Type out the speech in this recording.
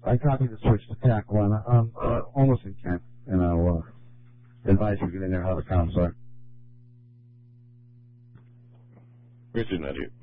I copied the switch to TAC 1. I'm almost in Kent, and I'll advise you to get in there how the comms are. Richard, not here.